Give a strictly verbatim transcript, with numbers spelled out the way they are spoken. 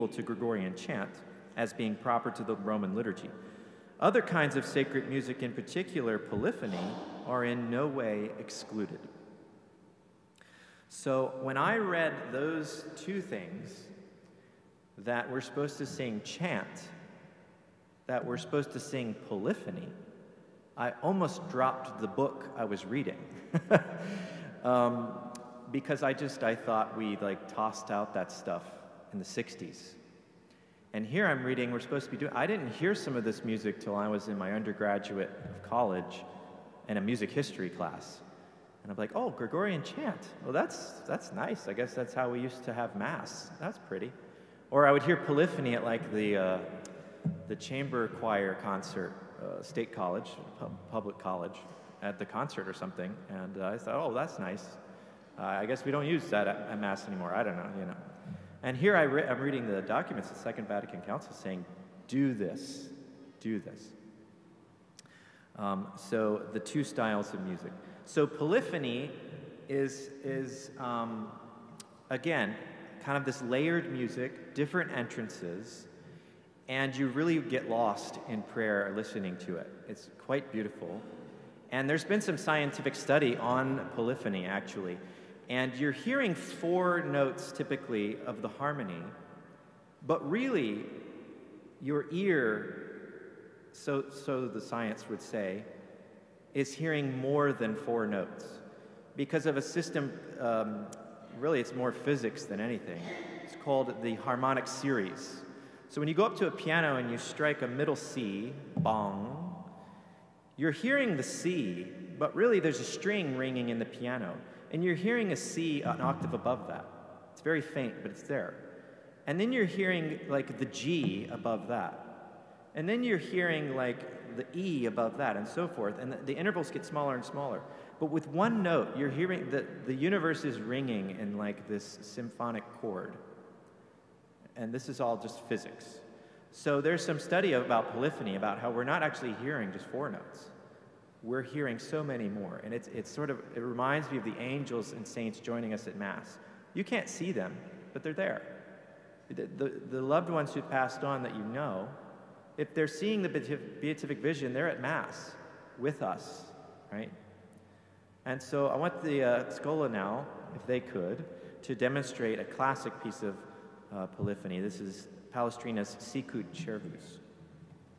to Gregorian chant as being proper to the Roman liturgy. Other kinds of sacred music, in particular polyphony, are in no way excluded. So when I read those two things, that we're supposed to sing chant, that we're supposed to sing polyphony, I almost dropped the book I was reading. um, because I just, I thought we like tossed out that stuff in the sixties. And here I'm reading, we're supposed to be doing, I didn't hear some of this music till I was in my undergraduate of college in a music history class. And I'm like, oh, Gregorian chant. Well, that's, that's nice. I guess that's how we used to have Mass. That's pretty. Or I would hear polyphony at like the, uh, the chamber choir concert, uh, State College, pub public college, at the concert or something. And uh, I thought, oh, that's nice. Uh, I guess we don't use that at, at Mass anymore. I don't know, you know. And here I re I'm reading the documents of the Second Vatican Council saying, do this, do this. Um, so the two styles of music. So polyphony is, is um, again, kind of this layered music, different entrances, and you really get lost in prayer listening to it. It's quite beautiful. And there's been some scientific study on polyphony, actually. And you're hearing four notes, typically, of the harmony, but really, your ear, so, so the science would say, is hearing more than four notes. Because of a system, um, really it's more physics than anything. It's called the harmonic series. So when you go up to a piano and you strike a middle C, bong, you're hearing the C, but really there's a string ringing in the piano. And you're hearing a C an octave above that. It's very faint, but it's there. And then you're hearing like the G above that. And then you're hearing like the E above that, and so forth. And the, the intervals get smaller and smaller. But with one note, you're hearing that the universe is ringing in like this symphonic chord. And this is all just physics. So there's some study about polyphony, about how we're not actually hearing just four notes. We're hearing so many more. And it's, it's sort of, it reminds me of the angels and saints joining us at Mass. You can't see them, but they're there. The, the, the loved ones who passed on that you know, if they're seeing the beatific vision, they're at Mass with us, right? And so I want the uh, Schola now, if they could, to demonstrate a classic piece of uh, polyphony. This is Palestrina's Sicut Cervus.